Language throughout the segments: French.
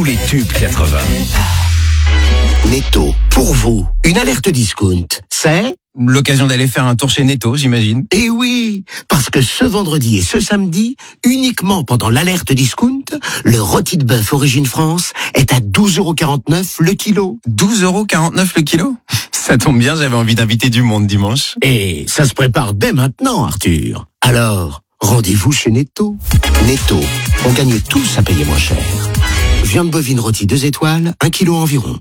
Tous les tubes 80. Netto, pour vous, une alerte discount, c'est l'occasion d'aller faire un tour chez Netto, j'imagine. Eh oui, parce que ce vendredi et ce samedi, uniquement pendant l'alerte discount, le rôti de bœuf Origine France est à 12,49€ le kilo. 12,49€ le kilo ? Ça tombe bien, j'avais envie d'inviter du monde dimanche. Et ça se prépare dès maintenant, Arthur. Alors, rendez-vous chez Netto. Netto, on gagne tous à payer moins cher. Viande bovine rôtie 2 étoiles, 1 kilo environ.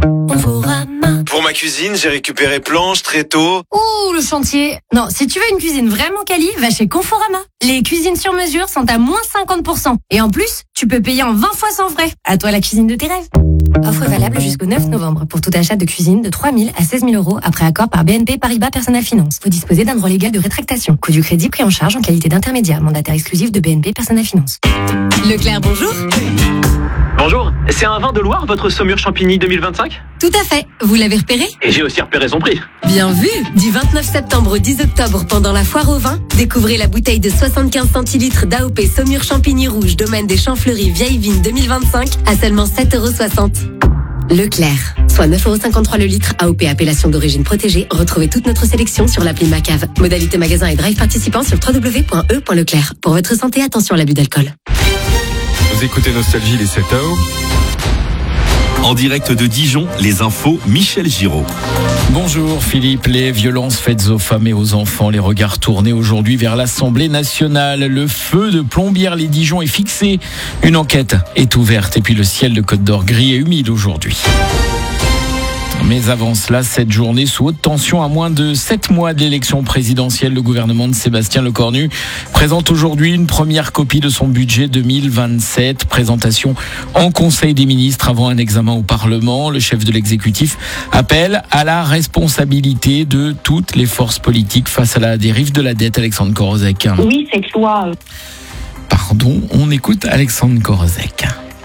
Pour ma cuisine, j'ai récupéré planches, tréteaux. Ouh, le chantier. Non, si tu veux une cuisine vraiment quali, va chez Conforama. Les cuisines sur mesure sont à moins 50%. Et en plus, tu peux payer en 20 fois sans frais. À toi la cuisine de tes rêves. Offre valable jusqu'au 9 novembre pour tout achat de cuisine de 3 000 à 16 000 euros après accord par BNP Paribas Personal Finance. Vous disposez d'un droit légal de rétractation. Coût du crédit pris en charge en qualité d'intermédiaire. Mandataire exclusif de BNP Personal Finance. Leclerc, bonjour. Bonjour, c'est un vin de Loire, votre Saumur Champigny 2025 ? Tout à fait. Vous l'avez repéré ? Et j'ai aussi repéré son prix. Bien vu. Du 29 septembre au 10 octobre pendant la foire au vin, découvrez la bouteille de 75 centilitres d'AOP Saumur Champigny Rouge Domaine des Champs Fleuris Vieille Vigne 2025 à seulement 7,60€. Leclerc, soit 9,53€ le litre, AOP appellation d'origine protégée. Retrouvez toute notre sélection sur l'appli Macave. Modalité magasin et drive participant sur www.e.leclerc. Pour votre santé, attention à l'abus d'alcool. Vous écoutez Nostalgie, les 7 heures. En direct de Dijon, les infos, Michel Giraud. Bonjour Philippe, les violences faites aux femmes et aux enfants, les regards tournés aujourd'hui vers l'Assemblée nationale. Le feu de Plombières-les-Dijon est fixé. Une enquête est ouverte et puis le ciel de Côte d'Or gris et humide aujourd'hui. Mais avant cela, cette journée sous haute tension à moins de 7 mois de l'élection présidentielle, le gouvernement de Sébastien Lecornu présente aujourd'hui une première copie de son budget 2027. Présentation en Conseil des ministres avant un examen au Parlement. Le chef de l'exécutif appelle à la responsabilité de toutes les forces politiques face à la dérive de la dette. Alexandre Korozek. Oui, cette loi... Pardon, on écoute Alexandre Korozek.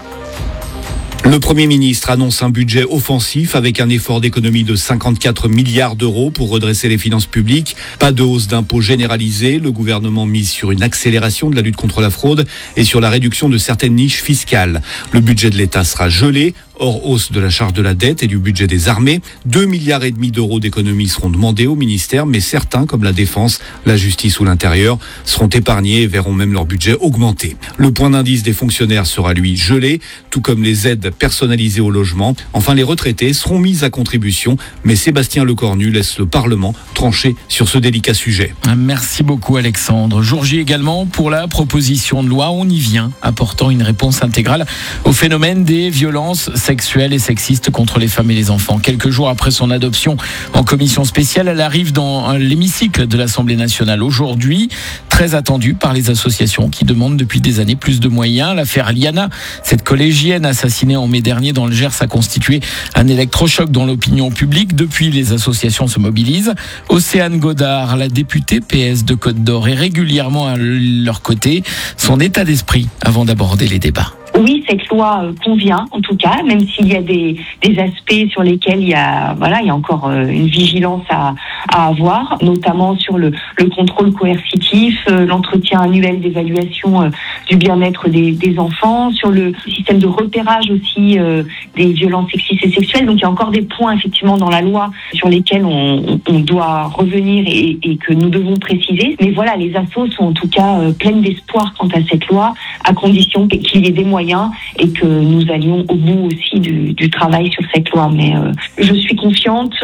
Le Premier ministre annonce un budget offensif avec un effort d'économie de 54 milliards d'euros pour redresser les finances publiques. Pas de hausse d'impôts généralisée. Le gouvernement mise sur une accélération de la lutte contre la fraude et sur la réduction de certaines niches fiscales. Le budget de l'État sera gelé, hors hausse de la charge de la dette et du budget des armées. 2,5 milliards d'euros d'économies seront demandés au ministère, mais certains, comme la défense, la justice ou l'intérieur, seront épargnés et verront même leur budget augmenter. Le point d'indice des fonctionnaires sera lui gelé, tout comme les aides personnalisées au logement. Enfin, les retraités seront mis à contribution, mais Sébastien Lecornu laisse le Parlement trancher sur ce délicat sujet. Merci beaucoup Alexandre. Jour J également pour la proposition de loi. On y vient, apportant une réponse intégrale au phénomène des violences sexuelles et sexistes contre les femmes et les enfants. Quelques jours après son adoption en commission spéciale, elle arrive dans l'hémicycle de l'Assemblée nationale aujourd'hui, très attendue par les associations qui demandent depuis des années plus de moyens. L'affaire Liana, cette collégienne assassinée en mai dernier dans le Gers, a constitué un électrochoc dans l'opinion publique. Depuis, les associations se mobilisent. Océane Godard, la députée PS de Côte d'Or, est régulièrement à leur côté. Son état d'esprit avant d'aborder les débats. Oui, cette loi convient, en tout cas, même s'il y a des aspects sur lesquels il y a encore une vigilance à avoir, notamment sur le contrôle coercitif, l'entretien annuel d'évaluation du bien-être des enfants, sur le système de repérage aussi des violences sexistes et sexuelles. Donc il y a encore des points effectivement dans la loi sur lesquels on doit revenir et que nous devons préciser. Mais voilà, les assos sont en tout cas pleines d'espoir quant à cette loi, à condition qu'il y ait des moyens et que nous allions au bout aussi du travail sur cette loi. Mais je suis confiante,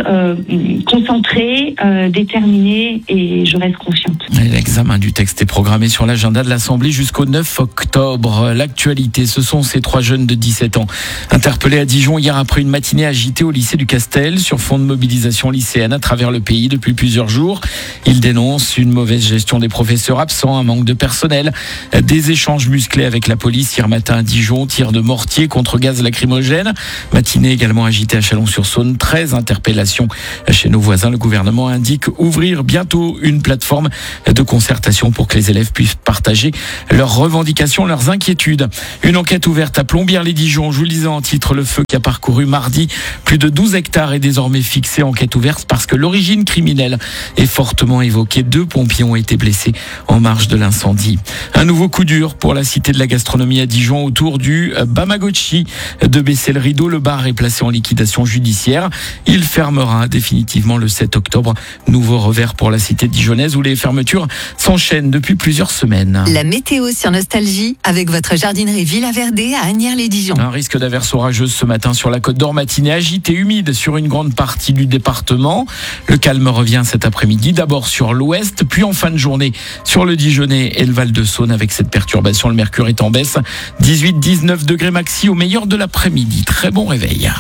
concentrée, déterminée et je reste confiante. L'examen du texte est programmé sur l'agenda de l'Assemblée jusqu'au 9 octobre. L'actualité, ce sont ces 3 jeunes de 17 ans interpellés à Dijon hier après une matinée agitée au lycée du Castel sur fond de mobilisation lycéenne à travers le pays depuis plusieurs jours. Ils dénoncent une mauvaise gestion des professeurs absents, un manque de personnel, des échanges musclés avec la police hier matin à Dijon, tir de mortier contre gaz lacrymogène. Matinée également agitée à Chalon-sur-Saône, 13 interpellations chez nos voisins. Le gouvernement gouvernement indique ouvrir bientôt une plateforme de concertation pour que les élèves puissent partager leurs revendications, leurs inquiétudes. Une enquête ouverte à Plombières-les-Dijon. Je vous le disais en titre, le feu qui a parcouru mardi plus de 12 hectares est désormais fixé. Enquête ouverte parce que l'origine criminelle est fortement évoquée. 2 pompiers ont été blessés en marge de l'incendie. Un nouveau coup dur pour la cité de la gastronomie à Dijon autour du Bamagotchi de baisser le rideau. Le bar est placé en liquidation judiciaire. Il fermera définitivement le 7 octobre. Nouveau revers pour la cité dijonnaise où les fermetures s'enchaînent depuis plusieurs semaines. La météo sur Nostalgie avec votre jardinerie Villa Verdé à Asnières-les-Dijon. Un risque d'averse orageuse ce matin sur la Côte d'Or, matinée agitée, humide sur une grande partie du département. Le calme revient cet après-midi, d'abord sur l'ouest, puis en fin de journée sur le Dijonnais et le Val-de-Saône. Avec cette perturbation, le mercure est en baisse. 18-19 degrés maxi au meilleur de l'après-midi. Très bon réveil.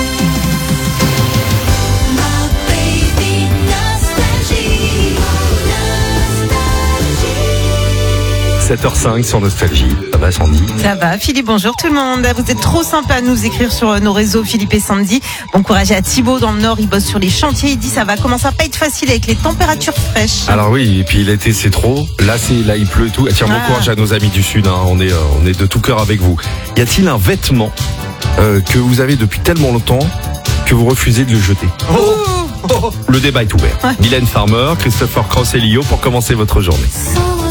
7h05 sur Nostalgie. Ça va, Sandy? Ça va, Philippe, bonjour tout le monde. Vous êtes trop sympa à nous écrire sur nos réseaux, Philippe et Sandy. Bon courage à Thibaut dans le Nord, il bosse sur les chantiers. Il dit ça va commencer à pas être facile avec les températures fraîches. Alors oui, et puis l'été c'est trop. Là il pleut et tout. Tiens, bon courage à nos amis du Sud. On est de tout cœur avec vous. Y a-t-il un vêtement que vous avez depuis tellement longtemps que vous refusez de le jeter? Le débat est ouvert. Mylène Farmer, Christopher Cross et Lio pour commencer votre journée.